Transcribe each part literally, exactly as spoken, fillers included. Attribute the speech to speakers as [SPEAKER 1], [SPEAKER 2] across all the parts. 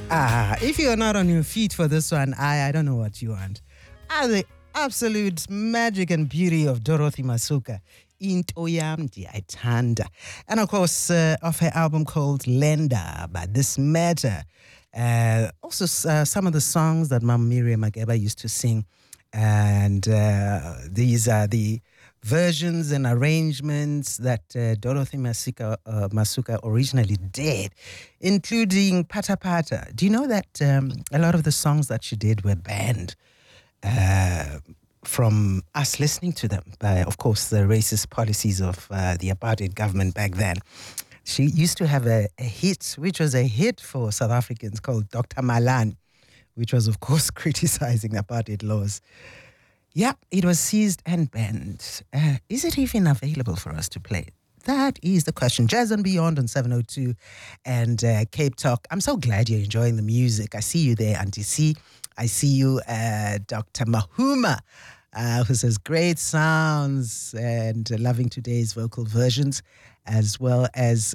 [SPEAKER 1] Ah, if you're not on your feet for this one, I, I don't know what you want. Ah, the absolute magic and beauty of Dorothy Masuka, Into Yam Ndiyayithanda. And of course, uh, off her album called Lenda, But This Matter. Uh, also, uh, some of the songs that Mama Miriam Makeba used to sing. And uh, these are the versions and arrangements that uh, Dorothy Masuka, uh, Masuka originally did, including Pata Pata. Do you know that um, a lot of the songs that she did were banned uh, from us listening to them by, of course, the racist policies of uh, the apartheid government back then? She used to have a, a hit, which was a hit for South Africans, called Doctor Malan, which was, of course, criticizing apartheid laws. Yeah, it was seized and banned. Uh, is it even available for us to play? That is the question. Jazz and Beyond on seven oh two and uh, Cape Talk. I'm so glad you're enjoying the music. I see you there, Auntie C. I see you, uh, Doctor Mahuma, uh, who says great sounds and uh, loving today's vocal versions, as well as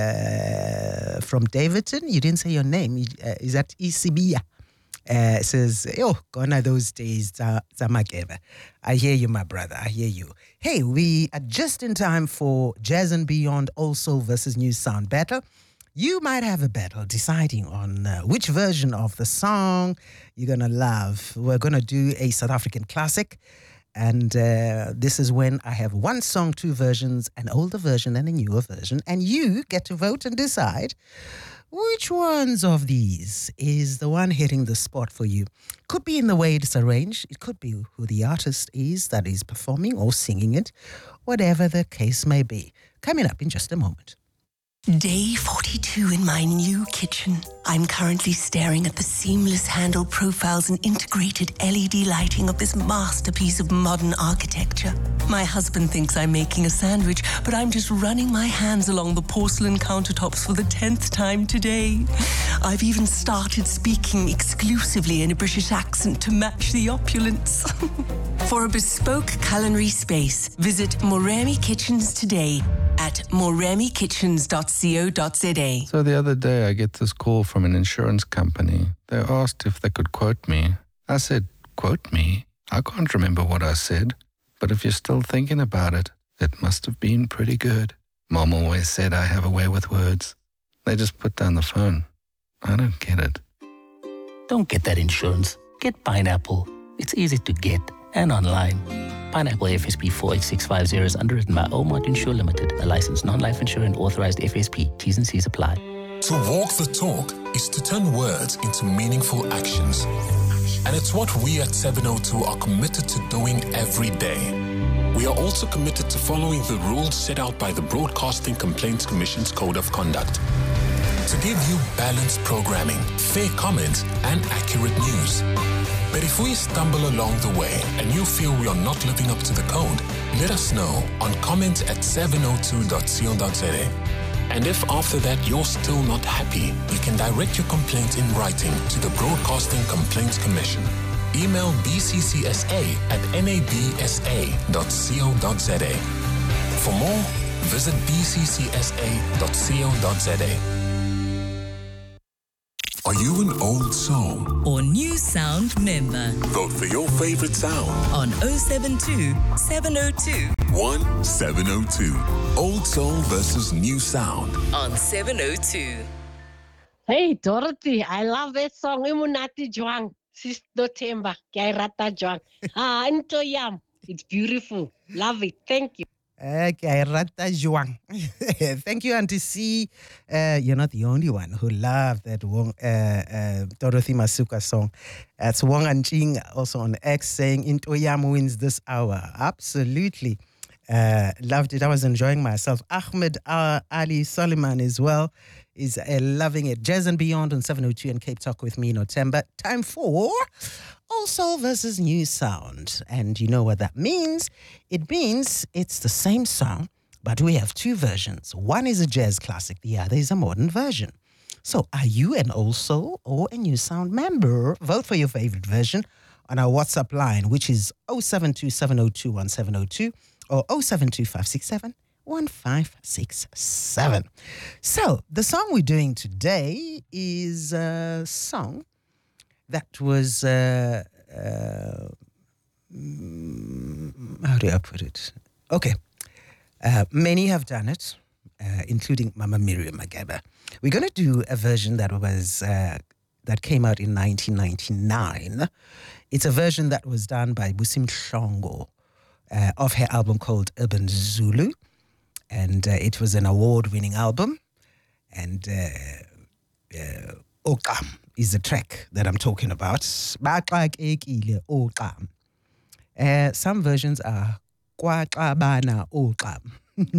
[SPEAKER 1] uh, from Davidson. You didn't say your name. Uh, is that Isibia? Uh, says, oh, gone are those days, Zamakeba. I hear you, my brother. I hear you. Hey, we are just in time for Jazz and Beyond Also versus New Sound Battle. You might have a battle deciding on uh, which version of the song you're going to love. We're going to do a South African classic. And uh, this is when I have one song, two versions, an older version and a newer version. And you get to vote and decide which ones of these is the one hitting the spot for you. Could be in the way it's arranged. It could be who the artist is that is performing or singing it. Whatever the case may be. Coming up in just a moment.
[SPEAKER 2] Day forty-two in my new kitchen. I'm currently staring at the seamless handle profiles and integrated L E D lighting of this masterpiece of modern architecture. My husband thinks I'm making a sandwich, but I'm just running my hands along the porcelain countertops for the tenth time today. I've even started speaking exclusively in a British accent to match the opulence. For a bespoke culinary space, visit Moremi Kitchens today at moremi kitchens dot co dot za.
[SPEAKER 3] So the other day I get this call from an insurance company. They asked if they could quote me. I said, quote me? I can't remember what I said. But if you're still thinking about it, it must have been pretty good. Mom always said I have a way with words. They just put down the phone. I don't get it.
[SPEAKER 4] Don't get that insurance. Get Pineapple. It's easy to get and online. Pineapple F S P four eight six five zero is underwritten by Omart Insure Limited, a licensed non-life insurer and authorized F S P. T's and C's apply.
[SPEAKER 5] To walk the talk is to turn words into meaningful actions. And it's what we at seven oh two are committed to doing every day. We are also committed to following the rules set out by the Broadcasting Complaints Commission's Code of Conduct to give you balanced programming, fair comments, and accurate news. But if we stumble along the way and you feel we are not living up to the code, let us know on comment at seven oh two dot co dot za. And if after that you're still not happy, you can direct your complaint in writing to the Broadcasting Complaints Commission. Email b c c s a at n a b s a dot co dot za. For more, visit b c c s a dot co dot za. Are you an old soul
[SPEAKER 6] or new sound member?
[SPEAKER 5] Vote for your favorite sound
[SPEAKER 6] on oh seven two, seven oh two,
[SPEAKER 5] one seven oh two. Old soul versus new sound
[SPEAKER 6] on seven oh two.
[SPEAKER 7] Hey Dorothy, I love that song. Imunati Joang, Sister Temba, Kairata Joang. Ah, Into Yam. It's beautiful. Love it. Thank you.
[SPEAKER 1] Okay, Rata Juang. Thank you, Auntie C. Uh, you're not the only one who loved that Wong, uh, uh, Dorothy Masuka song. That's Wong Anjing also on X saying, Into Yam wins this hour. Absolutely. Uh, loved it. I was enjoying myself. Ahmed uh, Ali Soliman as well is uh, loving it. Jazz and Beyond on seven oh two and Cape Talk with me, Notemba. Time for Also versus New Sound. And you know what that means? It means it's the same song, but we have two versions. One is a jazz classic, the other is a modern version. So are you an old soul or a new sound member? Vote for your favorite version on our WhatsApp line, which is oh seven two, seven oh two, one seven oh two or oh seven two, five six seven, one five six seven. So, the song we're doing today is a song that was, uh, uh, how do I put it? Okay. Uh, many have done it, uh, including Mama Miriam Makeba. We're going to do a version that was uh, that came out in nineteen ninety-nine. It's a version that was done by Busi Mhlongo uh, of her album called Urban Zulu. And uh, it was an award-winning album. And uh, uh, Oqam is the track that I'm talking about. Baxakekile Oqam. Uh, some versions are Kwaxabana Oqam.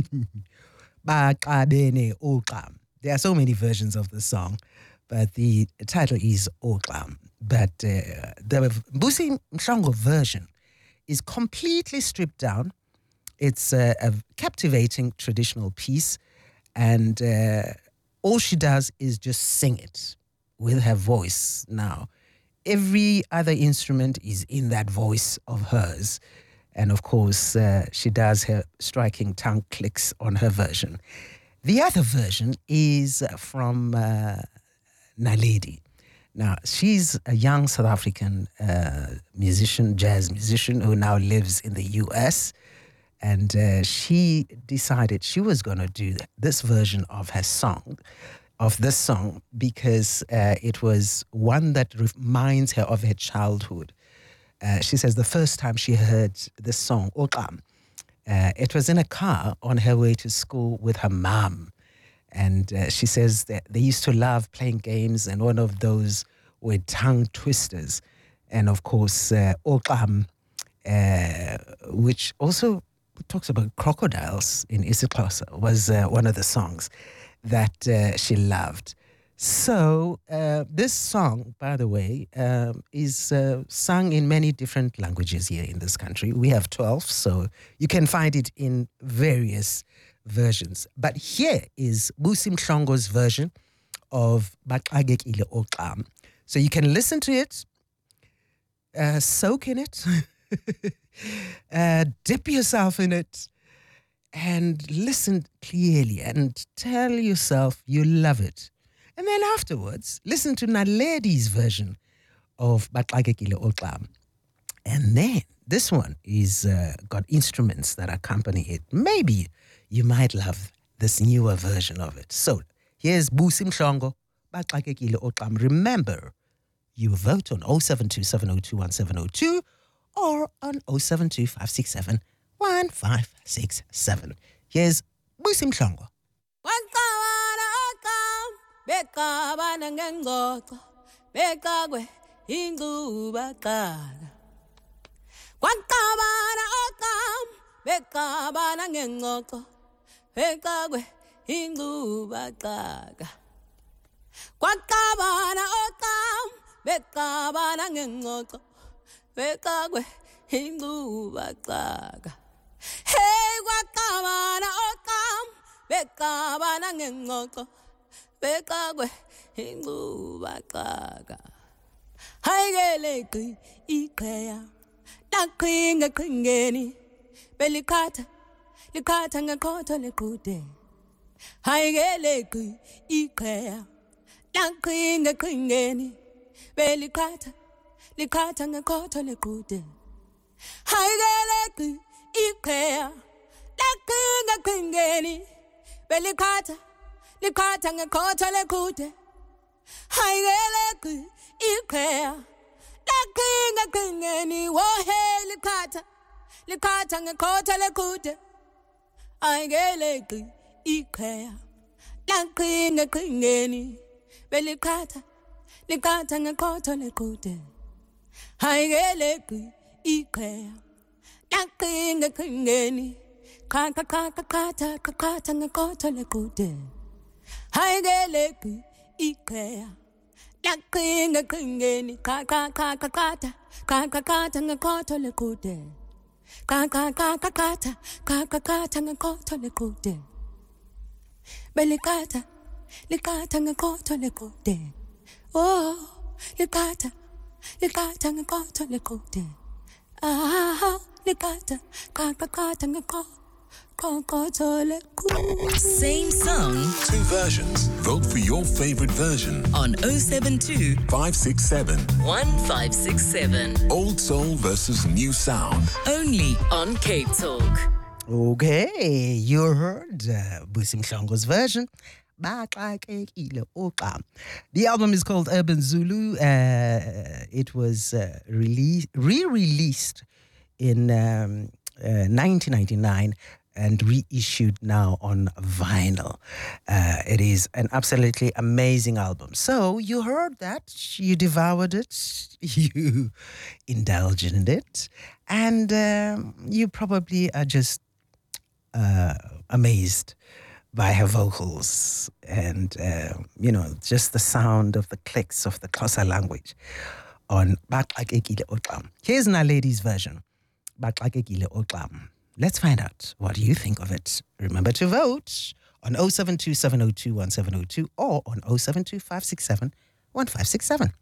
[SPEAKER 1] Baxabene Oqam. There are so many versions of the song, but the title is Oqam. But uh, the Busi Mhlongo version is completely stripped down. It's a, a captivating traditional piece, and uh, all she does is just sing it with her voice. Now, every other instrument is in that voice of hers. And of course, uh, she does her striking tongue clicks on her version. The other version is from uh, Naledi. Now, she's a young South African uh, musician, jazz musician, who now lives in the U S, and uh, she decided she was going to do this version of her song, of this song, because uh, it was one that reminds her of her childhood. Uh, she says the first time she heard this song, Oqam, uh, it was in a car on her way to school with her mom. And uh, she says that they used to love playing games, and one of those were tongue twisters. And of course, uh, Oqam, uh, which also talks about crocodiles in isiXhosa, was uh, one of the songs that uh, she loved. So uh, this song, by the way, um, is uh, sung in many different languages here in this country. We have twelve, so you can find it in various versions. But here is Busi Mhlongo's version of Baxakekile Oqam. So you can listen to it, uh, soak in it, uh, dip yourself in it, and listen clearly and tell yourself you love it. And then afterwards, listen to Naledi's version of Baxakekile Oqam. And then this one is uh, got instruments that accompany it. Maybe you might love this newer version of it. So here's Busi Mhlongo, Baxakekile Oqam. Remember, you vote on oh seven two, seven oh two, one seven oh two or on oh seven two, five six seven, one five six seven. Here's Busi Mhlongo.
[SPEAKER 8] Bekabana ngengxoxo bekakwe ingcuba qala Kwaqabana Oqam bekabana ngengxoxo bekakwe ingcuba qala Kwaqabana Oqam bekabana ngengxoxo bekakwe ingcuba qala Hey kwaqabana Oqam bekabana ngengxoxo Bekakwe ingcuba qaka Hayikeleqi iqheya Laqhinga qhingeni Belikhatha likhatha ngeqhotho lequde Hayikeleqi iqheya Laqhinga qhingeni Belikhatha likhatha ngeqhotho lequde Hayikeleqi iqheya Laqhinga qhingeni Belikhatha Likhatha ngeqhotho lequde Hayikeleqi iqheya Laqhinga qhingeni wohe likhatha Likhatha ngeqhotho lequde Hayikeleqi iqheya Laqhinga qhingeni Belikhatha likhatha ngeqhotho lequde Hayikeleqi iqheya Laqhinga qhingeni Qhaqa qhaqa qhatha qhatha ngeqhotho lequde Hayikeleqi iqheya Laqhinga qhingeni Qhaqa qhaqa qhatha qhaqa qhatha ngeqhotho lequde Qhaqa qhaqa qhatha qhaqa qhatha ngeqhotho lequde Belikhatha likhatha ngeqhotho lequde Oh likhatha likhatha ngeqhotho lequde Ah likhatha qhaqa qhatha ngeqhotho Kokotole ku.
[SPEAKER 6] Same song
[SPEAKER 5] Two versions. Vote for your favorite version.
[SPEAKER 6] on oh seven two,
[SPEAKER 5] five six seven.
[SPEAKER 6] one five six seven.
[SPEAKER 5] Old soul versus new sound.
[SPEAKER 6] Only on Cape Talk.
[SPEAKER 1] Okay, you heard uh, Busi Mhlongo's version. Baxakekile Oxa. The album is called Urban Zulu. Uh, it was uh, release, re-released in um, uh, nineteen ninety-nine and reissued now on vinyl. Uh, it is an absolutely amazing album. So you heard that, you devoured it, you indulged in it, and um, you probably are just uh, amazed by her vocals and, uh, you know, just the sound of the clicks of the Xhosa language on Baxakekile Oxa. Here's Naledi's version, Baxakekile Oxa. Let's find out what you think of it. Remember to vote on oh seven two, seven oh two, one seven oh two or on oh seven two, five six seven, one five six seven.